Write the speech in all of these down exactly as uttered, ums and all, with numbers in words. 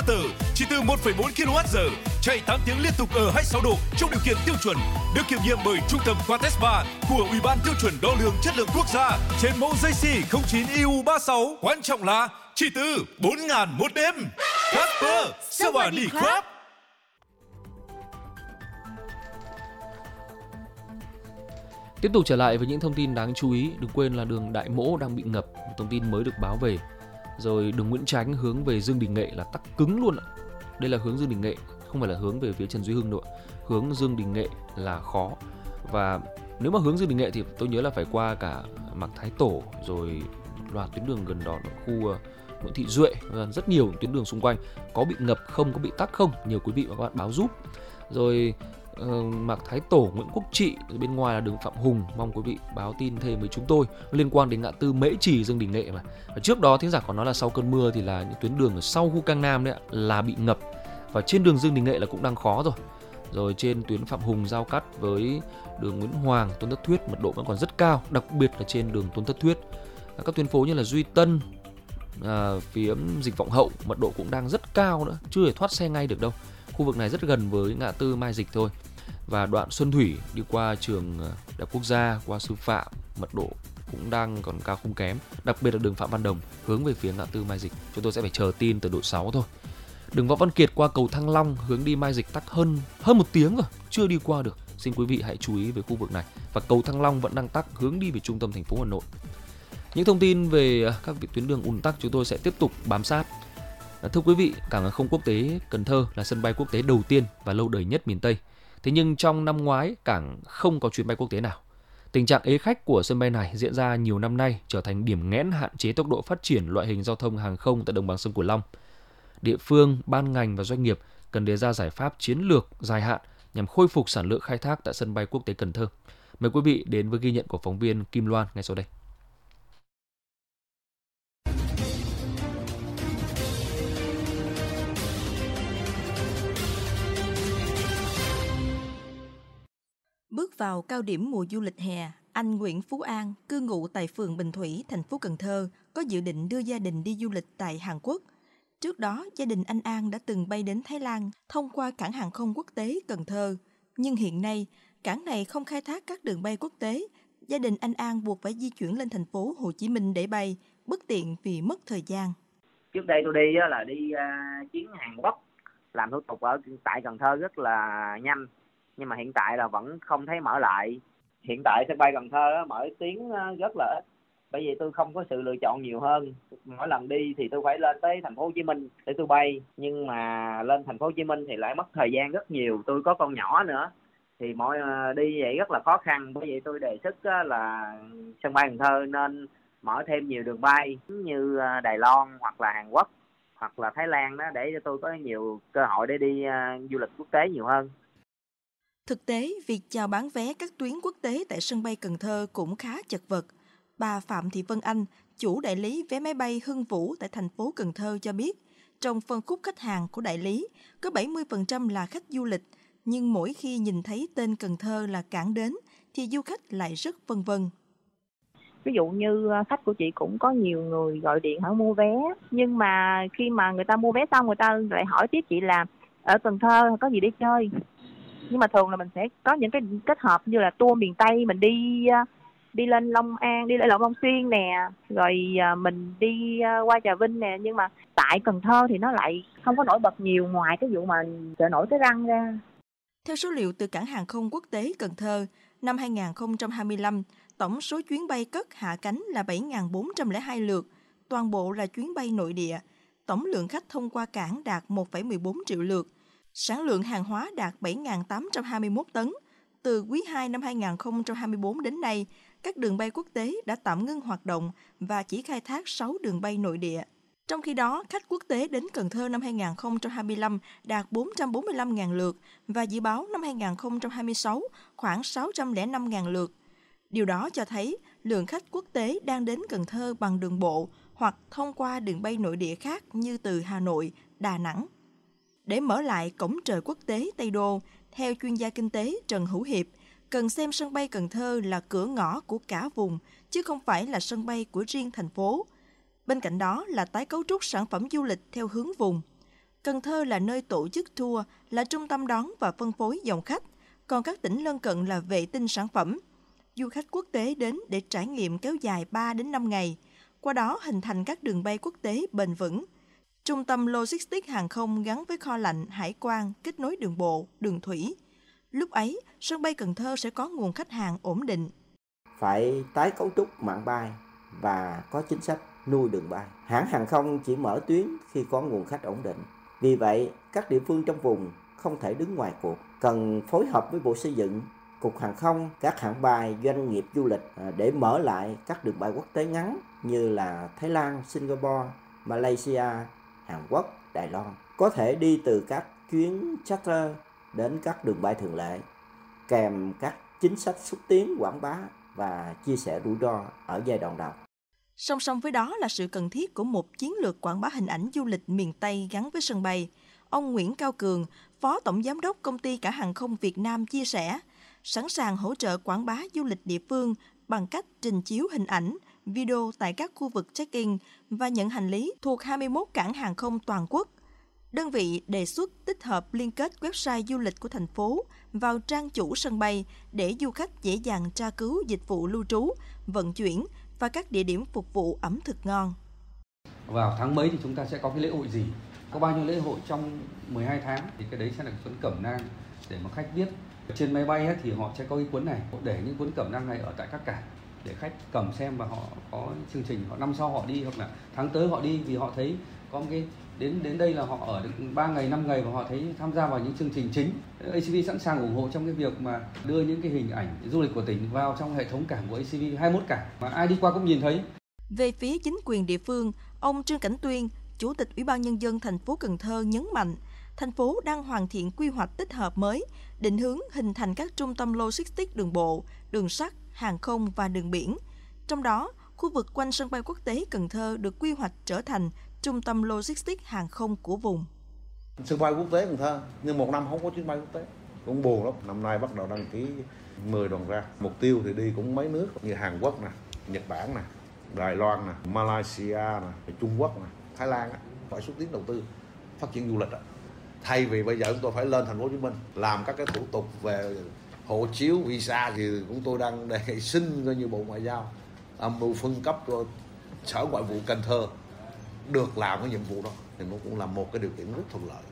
inverter chỉ từ một phẩy bốn ki lô oát giờ, chạy tám tiếng liên tục ở hai mươi sáu độ trong điều kiện tiêu chuẩn, được kiểm nghiệm bởi Trung tâm Quatespa của Ủy ban tiêu chuẩn đo lường chất lượng quốc gia trên mẫu giê xê không chín E U ba mươi sáu. Quan trọng là chỉ từ bốn nghìn một đêm. Casper, Sava đi Club. Tiếp tục trở lại với những thông tin đáng chú ý, đừng quên là đường Đại Mỗ đang bị ngập, thông tin mới được báo về. Rồi đường Nguyễn Chánh hướng về Dương Đình Nghệ là tắc cứng luôn ạ. Đây là hướng Dương Đình Nghệ, không phải là hướng về phía Trần Duy Hưng nữa. Hướng Dương Đình Nghệ là khó. Và nếu mà hướng Dương Đình Nghệ thì tôi nhớ là phải qua cả Mạc Thái Tổ, rồi loạt tuyến đường gần đó, khu Nguyễn Thị Duệ, rất nhiều tuyến đường xung quanh có bị ngập không, có bị tắc không, nhiều quý vị và các bạn báo giúp. Rồi uh, Mạc Thái Tổ, Nguyễn Quốc Trị, bên ngoài là đường Phạm Hùng, mong quý vị báo tin thêm với chúng tôi liên quan đến ngã tư Mễ Trì, Dương Đình Nghệ mà. Và trước đó thính giả còn nói là sau cơn mưa thì là những tuyến đường ở sau khu Cang Nam đấy ạ, là bị ngập, và trên đường Dương Đình Nghệ là cũng đang khó rồi. Rồi trên tuyến Phạm Hùng giao cắt với đường Nguyễn Hoàng, Tôn Thất Thuyết mật độ vẫn còn rất cao, đặc biệt là trên đường Tôn Thất Thuyết. Các tuyến phố như là Duy Tân, à, phía Dịch Vọng Hậu mật độ cũng đang rất cao nữa, chưa thể thoát xe ngay được đâu. Khu vực này rất gần với ngã tư Mai Dịch thôi. Và đoạn Xuân Thủy đi qua trường Đại học Quốc gia, qua sư phạm, mật độ cũng đang còn cao không kém, đặc biệt là đường Phạm Văn Đồng hướng về phía ngã tư Mai Dịch. Chúng tôi sẽ phải chờ tin từ đội sáu thôi. Đường Võ Văn Kiệt qua cầu Thăng Long hướng đi Mai Dịch tắc hơn hơn một tiếng rồi, chưa đi qua được. Xin quý vị hãy chú ý về khu vực này. Và cầu Thăng Long vẫn đang tắc hướng đi về trung tâm thành phố Hà Nội. Những thông tin về các tuyến đường ùn tắc chúng tôi sẽ tiếp tục bám sát. Thưa quý vị, cảng hàng không quốc tế Cần Thơ là sân bay quốc tế đầu tiên và lâu đời nhất miền Tây. Thế nhưng trong năm ngoái, cảng không có chuyến bay quốc tế nào. Tình trạng ế khách của sân bay này diễn ra nhiều năm nay, trở thành điểm nghẽn hạn chế tốc độ phát triển loại hình giao thông hàng không tại đồng bằng sông Cửu Long. Địa phương, ban ngành và doanh nghiệp cần đề ra giải pháp chiến lược dài hạn nhằm khôi phục sản lượng khai thác tại sân bay quốc tế Cần Thơ. Mời quý vị đến với ghi nhận của phóng viên Kim Loan ngay sau đây. Bước vào cao điểm mùa du lịch hè, anh Nguyễn Phú An, cư ngụ tại phường Bình Thủy, thành phố Cần Thơ, có dự định đưa gia đình đi du lịch tại Hàn Quốc. Trước đó, gia đình anh An đã từng bay đến Thái Lan thông qua cảng hàng không quốc tế Cần Thơ. Nhưng hiện nay, cảng này không khai thác các đường bay quốc tế. Gia đình anh An buộc phải di chuyển lên thành phố Hồ Chí Minh để bay, bất tiện vì mất thời gian. Trước đây tôi đi là đi uh, chuyến Hàn Quốc, làm thủ tục ở tại Cần Thơ rất là nhanh. Nhưng mà hiện tại là vẫn không thấy mở lại. Hiện tại sân bay Cần Thơ mở tuyến rất là ít, bởi vì tôi không có sự lựa chọn nhiều hơn. Mỗi lần đi thì tôi phải lên tới thành phố Hồ Chí Minh để tôi bay, nhưng mà lên thành phố Hồ Chí Minh thì lại mất thời gian rất nhiều. Tôi có con nhỏ nữa thì mọi đi vậy rất là khó khăn. Bởi vậy tôi đề xuất là sân bay Cần Thơ nên mở thêm nhiều đường bay như Đài Loan hoặc là Hàn Quốc hoặc là Thái Lan đó, để cho tôi có nhiều cơ hội để đi du lịch quốc tế nhiều hơn. Thực tế, việc chào bán vé các tuyến quốc tế tại sân bay Cần Thơ cũng khá chật vật. Bà Phạm Thị Vân Anh, chủ đại lý vé máy bay Hưng Vũ tại thành phố Cần Thơ cho biết, trong phân khúc khách hàng của đại lý, có bảy mươi phần trăm là khách du lịch, nhưng mỗi khi nhìn thấy tên Cần Thơ là cảng đến, thì du khách lại rất vân vân. Ví dụ như khách của chị cũng có nhiều người gọi điện hỏi mua vé, nhưng mà khi mà người ta mua vé xong, người ta lại hỏi tiếp chị là ở Cần Thơ có gì để chơi. Nhưng mà thường là mình sẽ có những cái kết hợp như là tour miền Tây, mình đi đi lên Long An, đi lên Long Xuyên nè, rồi mình đi qua Trà Vinh nè. Nhưng mà tại Cần Thơ thì nó lại không có nổi bật nhiều, ngoài cái vụ mà chợ nổi Cái Răng ra. Theo số liệu từ cảng hàng không quốc tế Cần Thơ, năm hai không hai lăm, tổng số chuyến bay cất hạ cánh là bảy nghìn bốn trăm lẻ hai lượt, toàn bộ là chuyến bay nội địa. Tổng lượng khách thông qua cảng đạt một phẩy mười bốn triệu lượt. Sản lượng hàng hóa đạt bảy nghìn tám trăm hai mươi mốt tấn. Từ quý hai năm hai không hai tư đến nay, các đường bay quốc tế đã tạm ngưng hoạt động và chỉ khai thác sáu đường bay nội địa. Trong khi đó, khách quốc tế đến Cần Thơ năm hai không hai lăm đạt bốn trăm bốn mươi lăm nghìn lượt và dự báo năm hai không hai sáu khoảng sáu trăm lẻ năm nghìn lượt. Điều đó cho thấy lượng khách quốc tế đang đến Cần Thơ bằng đường bộ hoặc thông qua đường bay nội địa khác như từ Hà Nội, Đà Nẵng. Để mở lại cổng trời quốc tế Tây Đô, theo chuyên gia kinh tế Trần Hữu Hiệp, cần xem sân bay Cần Thơ là cửa ngõ của cả vùng, chứ không phải là sân bay của riêng thành phố. Bên cạnh đó là tái cấu trúc sản phẩm du lịch theo hướng vùng. Cần Thơ là nơi tổ chức tour, là trung tâm đón và phân phối dòng khách, còn các tỉnh lân cận là vệ tinh sản phẩm. Du khách quốc tế đến để trải nghiệm kéo dài ba đến năm ngày, qua đó hình thành các đường bay quốc tế bền vững. Trung tâm logistics hàng không gắn với kho lạnh, hải quan, kết nối đường bộ, đường thủy. Lúc ấy, sân bay Cần Thơ sẽ có nguồn khách hàng ổn định. Phải tái cấu trúc mạng bay và có chính sách nuôi đường bay. Hãng hàng không chỉ mở tuyến khi có nguồn khách ổn định. Vì vậy, các địa phương trong vùng không thể đứng ngoài cuộc, cần phối hợp với Bộ Xây dựng, Cục Hàng không, các hãng bay, doanh nghiệp du lịch để mở lại các đường bay quốc tế ngắn như là Thái Lan, Singapore, Malaysia, Hàn Quốc, Đài Loan. Có thể đi từ các chuyến charter đến các đường bay thường lệ, kèm các chính sách xúc tiến, quảng bá và chia sẻ rủi ro ở giai đoạn đầu. Song song với đó là sự cần thiết của một chiến lược quảng bá hình ảnh du lịch miền Tây gắn với sân bay. Ông Nguyễn Cao Cường, Phó Tổng Giám đốc Công ty Cảng hàng không Việt Nam chia sẻ, sẵn sàng hỗ trợ quảng bá du lịch địa phương bằng cách trình chiếu hình ảnh, video tại các khu vực check-in và nhận hành lý thuộc hai mươi mốt cảng hàng không toàn quốc. Đơn vị đề xuất tích hợp liên kết website du lịch của thành phố vào trang chủ sân bay để du khách dễ dàng tra cứu dịch vụ lưu trú, vận chuyển và các địa điểm phục vụ ẩm thực ngon. Vào tháng mấy thì chúng ta sẽ có cái lễ hội gì? Có bao nhiêu lễ hội trong mười hai tháng thì cái đấy sẽ là cái cuốn cẩm nang để mà khách biết. Trên máy bay ấy, thì họ sẽ có cái cuốn này, để những cuốn cẩm nang này ở tại các cảng để khách cầm xem và họ có chương trình, họ năm sau họ đi hoặc là tháng tới họ đi vì họ thấy có một cái đến đến đây là họ ở được ba ngày năm ngày và họ thấy tham gia vào những chương trình chính. a xê vê sẵn sàng ủng hộ trong cái việc mà đưa những cái hình ảnh du lịch của tỉnh vào trong hệ thống cảng của a xê vê hai mươi mốt cảng mà ai đi qua cũng nhìn thấy. Về phía chính quyền địa phương, ông Trương Cảnh Tuyên, Chủ tịch Ủy ban Nhân dân thành phố Cần Thơ nhấn mạnh, thành phố đang hoàn thiện quy hoạch tích hợp mới, định hướng hình thành các trung tâm logistics đường bộ, đường sắt, hàng không và đường biển. Trong đó, khu vực quanh sân bay quốc tế Cần Thơ được quy hoạch trở thành trung tâm logistics hàng không của vùng. Sân bay quốc tế Cần Thơ, nhưng một năm không có chuyến bay quốc tế, cũng buồn lắm. Năm nay bắt đầu đăng ký mười đoàn ra. Mục tiêu thì đi cũng mấy nước như Hàn Quốc nè, Nhật Bản nè, Đài Loan nè, Malaysia nè, Trung Quốc nè, Thái Lan á, phải xúc tiến đầu tư phát triển du lịch á. Thay vì bây giờ chúng tôi phải lên thành phố Hồ Chí Minh làm các cái thủ tục về hộ chiếu, visa thì chúng tôi đang đề xin coi như Bộ Ngoại giao âm mưu phân cấp cho Sở Ngoại vụ Cần Thơ được làm cái nhiệm vụ đó thì nó cũng là một cái điều kiện rất thuận lợi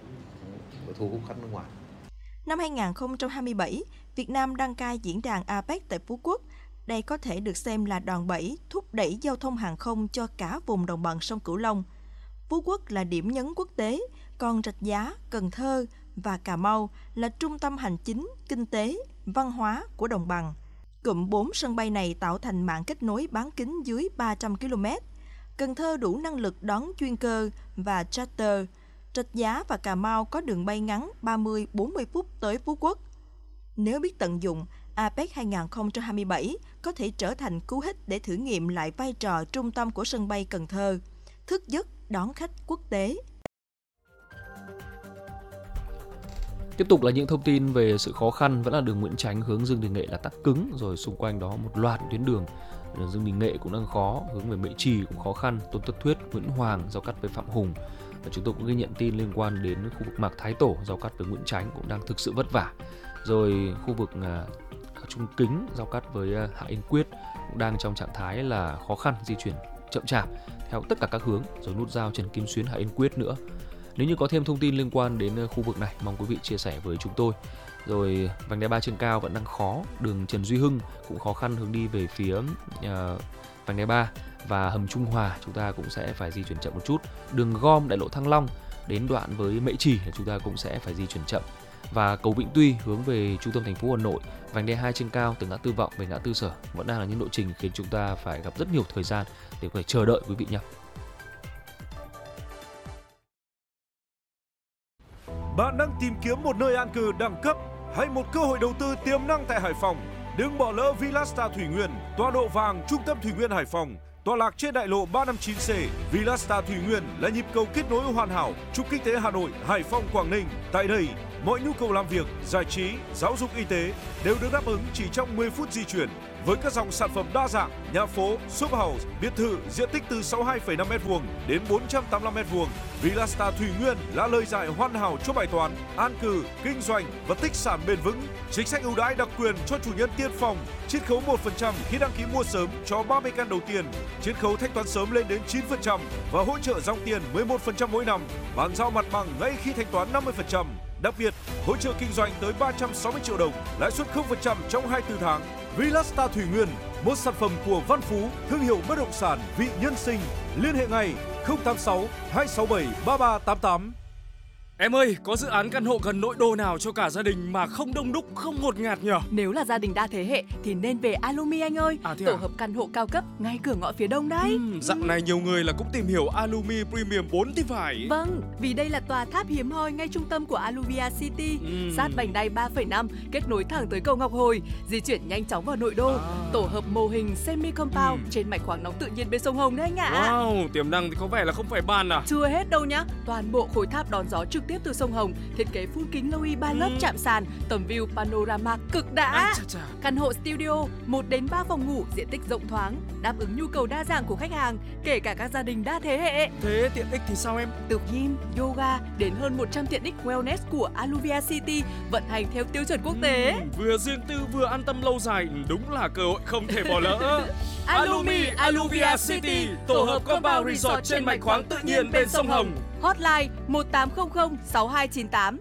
để thu hút khách nước ngoài. Năm hai không hai bảy, Việt Nam đăng cai diễn đàn a pếch tại Phú Quốc. Đây có thể được xem là đòn bẩy thúc đẩy giao thông hàng không cho cả vùng đồng bằng sông Cửu Long. Phú Quốc là điểm nhấn quốc tế, còn Rạch Giá, Cần Thơ và Cà Mau là trung tâm hành chính, kinh tế, văn hóa của đồng bằng. Cụm bốn sân bay này tạo thành mạng kết nối bán kính dưới ba trăm ki lô mét. Cần Thơ đủ năng lực đón chuyên cơ và charter. Rạch Giá và Cà Mau có đường bay ngắn ba mươi đến bốn mươi phút tới Phú Quốc. Nếu biết tận dụng, a pếch hai không hai bảy có thể trở thành cú hích để thử nghiệm lại vai trò trung tâm của sân bay Cần Thơ, thức giấc đón khách quốc tế. Tiếp tục là những thông tin về sự khó khăn, vẫn là đường Nguyễn Chánh hướng Dương Đình Nghệ là tắc cứng, rồi xung quanh đó một loạt tuyến đường. Đường Dương Đình Nghệ cũng đang khó, hướng về Mễ Trì cũng khó khăn, Tôn Thất Thuyết, Nguyễn Hoàng giao cắt với Phạm Hùng. Và chúng tôi cũng ghi nhận tin liên quan đến khu vực Mạc Thái Tổ giao cắt với Nguyễn Chánh cũng đang thực sự vất vả. Rồi khu vực uh, Trung Kính giao cắt với uh, Hạ Yên Quyết cũng đang trong trạng thái là khó khăn, di chuyển chậm chạp theo tất cả các hướng, rồi nút giao Trần Kim Xuyến, Hạ Yên Quyết nữa. Nếu như có thêm thông tin liên quan đến khu vực này, mong quý vị chia sẻ với chúng tôi. Rồi vành đai ba trên cao vẫn đang khó, đường Trần Duy Hưng cũng khó khăn hướng đi về phía uh, vành đai ba, và hầm Trung Hòa chúng ta cũng sẽ phải di chuyển chậm một chút. Đường gom đại lộ Thăng Long đến đoạn với Mễ Trì chúng ta cũng sẽ phải di chuyển chậm. Và cầu Vĩnh Tuy hướng về trung tâm thành phố Hà Nội, vành đai hai trên cao từ ngã tư Vọng về ngã tư Sở vẫn đang là những lộ trình khiến chúng ta phải gặp rất nhiều thời gian để có thể chờ đợi quý vị nhé. Bạn đang tìm kiếm một nơi an cư đẳng cấp hay một cơ hội đầu tư tiềm năng tại Hải Phòng? Đừng bỏ lỡ Villasta Thủy Nguyên, tọa độ vàng trung tâm Thủy Nguyên Hải Phòng, tọa lạc trên đại lộ ba năm chín C. Villasta Thủy Nguyên là nhịp cầu kết nối hoàn hảo trục kinh tế Hà Nội, Hải Phòng, Quảng Ninh. Tại đây, mọi nhu cầu làm việc, giải trí, giáo dục, y tế đều được đáp ứng chỉ trong mười phút di chuyển. Với các dòng sản phẩm đa dạng, nhà phố, shop house, biệt thự diện tích từ sáu mươi hai phẩy năm mét vuông đến bốn trăm tám mươi lăm mét vuông, Villastar Thủy Nguyên là lời giải hoàn hảo cho bài toán an cư, kinh doanh và tích sản bền vững. Chính sách ưu đãi đặc quyền cho chủ nhân tiên phong, chiết khấu một phần trăm khi đăng ký mua sớm cho ba mươi căn đầu tiên, chiết khấu thanh toán sớm lên đến chín phần trăm và hỗ trợ dòng tiền mười một phần trăm mỗi năm, bàn giao mặt bằng ngay khi thanh toán năm mươi phần trăm. Đặc biệt, hỗ trợ kinh doanh tới ba trăm sáu mươi triệu đồng, lãi suất không phần trăm trong hai mươi tư tháng. Villastar Thủy Nguyên, một sản phẩm của Văn Phú, thương hiệu bất động sản vị nhân sinh. Liên hệ ngay không tám sáu hai sáu bảy ba ba tám tám. Em ơi, có dự án căn hộ gần nội đô nào cho cả gia đình mà không đông đúc, không ngột ngạt nhỉ? Nếu là gia đình đa thế hệ thì nên về Alumi anh ơi. À, Tổ à? hợp căn hộ cao cấp ngay cửa ngõ phía đông đấy. Uhm, dạo này nhiều người là cũng tìm hiểu Alumi Premium bốn thì phải. Vâng, vì đây là tòa tháp hiếm hoi ngay trung tâm của Aluvia City, uhm. sát vành đai ba phẩy năm, kết nối thẳng tới cầu Ngọc Hồi, di chuyển nhanh chóng vào nội đô. À. Tổ hợp mô hình semi compound uhm. trên mạch khoáng nóng tự nhiên bên sông Hồng đấy anh ạ. Wow, tiềm năng thì có vẻ là không phải bàn à? Chưa hết đâu nhá, toàn bộ khối tháp đón gió trực tiếp từ sông Hồng. Thiết kế full kính Loui ba lớp chạm sàn, tầm view panorama cực đã. À, chà, chà. Căn hộ studio một đến ba phòng ngủ, diện tích rộng thoáng, đáp ứng nhu cầu đa dạng của khách hàng, kể cả các gia đình đa thế hệ. Thế tiện ích thì sao em? Từ gym, yoga đến hơn một trăm tiện ích wellness của Aluvia City vận hành theo tiêu chuẩn quốc tế. Uhm, vừa riêng tư vừa an tâm lâu dài, đúng là cơ hội không thể bỏ lỡ. Alumi Aluvia City, tổ hợp compound resort trên mạch khoáng tự nhiên bên sông Hồng. Hotline một tám không không sáu hai chín tám.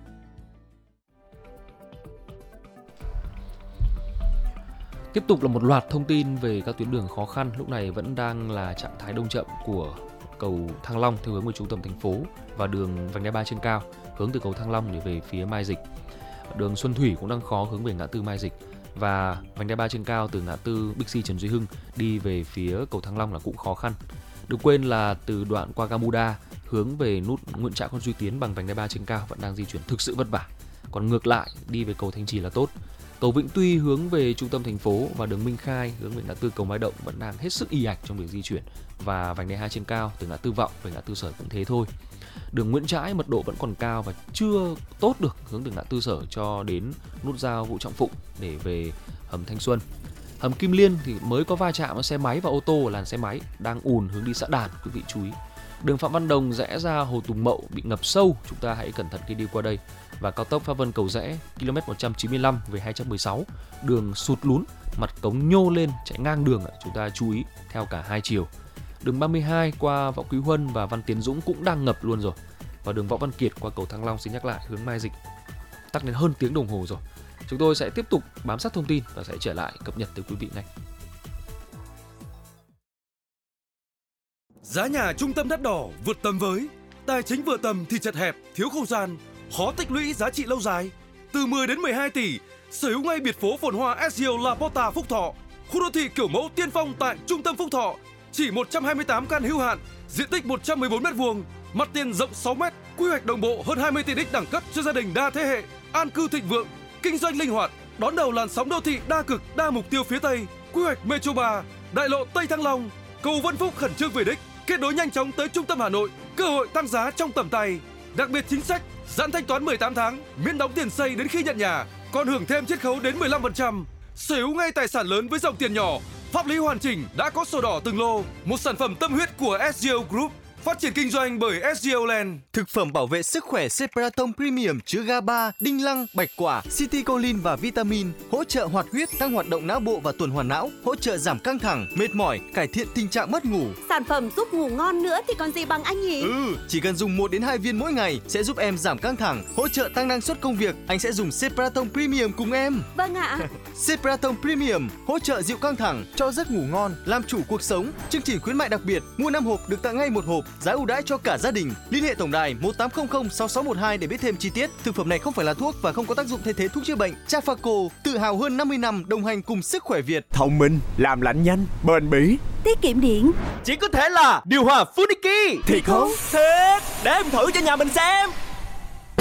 Tiếp tục là một loạt thông tin về các tuyến đường khó khăn. Lúc này vẫn đang là trạng thái đông chậm của cầu Thăng Long theo hướng về trung tâm thành phố và đường vành đai ba trên cao hướng từ cầu Thăng Long để về phía Mai Dịch. Đường Xuân Thủy cũng đang khó hướng về ngã tư Mai Dịch, và vành đai ba trên cao từ ngã tư Bixi Trần Duy Hưng đi về phía cầu Thăng Long là cũng khó khăn. Đừng quên là từ đoạn qua Gamuda hướng về nút Nguyễn Trãi Con Duy Tiến bằng vành đai ba trên cao vẫn đang di chuyển thực sự vất vả. Còn ngược lại đi về cầu Thanh Trì là tốt. Cầu Vĩnh Tuy hướng về trung tâm thành phố và đường Minh Khai hướng về ngã tư cầu Mai Động vẫn đang hết sức ì ạch trong việc di chuyển, và vành đai hai trên cao từ ngã tư Vọng về ngã tư Sở cũng thế thôi. Đường Nguyễn Trãi mật độ vẫn còn cao và chưa tốt được hướng từ ngã tư Sở cho đến nút giao Vũ Trọng Phụng để về hầm Thanh Xuân. Hầm Kim Liên thì mới có va chạm với xe máy và ô tô ở làn xe máy, đang ùn hướng đi xã Đàn, quý vị chú ý. Đường Phạm Văn Đồng rẽ ra Hồ Tùng Mậu bị ngập sâu, chúng ta hãy cẩn thận khi đi qua đây. Và cao tốc Pháp Vân Cầu Rẽ km một trăm chín mươi lăm về hai trăm mười sáu, đường sụt lún, mặt cống nhô lên chạy ngang đường, chúng ta chú ý theo cả hai chiều. Đường ba mươi hai qua Võ Quý Huân và Văn Tiến Dũng cũng đang ngập luôn rồi. Và đường Võ Văn Kiệt qua cầu Thăng Long, xin nhắc lại, hướng Mai Dịch tắc đến hơn tiếng đồng hồ rồi. Chúng tôi sẽ tiếp tục bám sát thông tin và sẽ trở lại cập nhật tới quý vị ngay. Giá nhà trung tâm Đắt Đỏ vượt tầm với, tài chính vừa tầm thì chật hẹp, thiếu không gian, khó tích lũy giá trị lâu dài. Từ mười đến mười hai tỷ, sở hữu ngay biệt phố phồn hoa ét giê o La Porta Phúc Thọ, khu đô thị kiểu mẫu tiên phong tại trung tâm Phúc Thọ, chỉ một trăm hai mươi tám căn hữu hạn, diện tích một trăm mười bốn mét vuông, mặt tiền rộng sáu mét, quy hoạch đồng bộ hơn hai mươi tiện ích đẳng cấp cho gia đình đa thế hệ, an cư thịnh vượng, kinh doanh linh hoạt, đón đầu làn sóng đô thị đa cực, đa mục tiêu phía Tây, quy hoạch Metro ba, đại lộ Tây Thăng Long, cầu Vân Phúc khẩn trương về đích, kết nối nhanh chóng tới trung tâm Hà Nội, cơ hội tăng giá trong tầm tay. Đặc biệt chính sách giãn thanh toán mười tám tháng, miễn đóng tiền xây đến khi nhận nhà, còn hưởng thêm chiết khấu đến mười lăm phần trăm. Sở hữu ngay tài sản lớn với dòng tiền nhỏ, pháp lý hoàn chỉnh, đã có sổ đỏ từng lô, một sản phẩm tâm huyết của ét giê o Group, phát triển kinh doanh bởi ét giê o Land. Thực phẩm bảo vệ sức khỏe Cepratom Premium chứa GABA, đinh lăng, bạch quả, citicoline và vitamin, hỗ trợ hoạt huyết, tăng hoạt động não bộ và tuần hoàn não, hỗ trợ giảm căng thẳng, mệt mỏi, cải thiện tình trạng mất ngủ. Sản phẩm giúp ngủ ngon nữa thì còn gì bằng anh nhỉ? Ừ, chỉ cần dùng một đến hai viên mỗi ngày sẽ giúp em giảm căng thẳng, hỗ trợ tăng năng suất công việc. Anh sẽ dùng Cepratom Premium cùng em. Vâng ạ. Cepratom Premium hỗ trợ dịu căng thẳng, cho giấc ngủ ngon, làm chủ cuộc sống. Chương trình khuyến mại đặc biệt, mua năm hộp được tặng ngay một hộp, giá ưu đãi cho cả gia đình. Liên hệ tổng đài một tám không không sáu sáu một hai để biết thêm chi tiết. Thực phẩm này không phải là thuốc và không có tác dụng thay thế thuốc chữa bệnh. Trafaco, tự hào hơn năm mươi năm đồng hành cùng sức khỏe Việt. Thông minh, làm lạnh nhanh, bền bỉ, tiết kiệm điện. Chỉ có thể là điều hòa Funiki. Thì không? Thế để em thử cho nhà mình xem.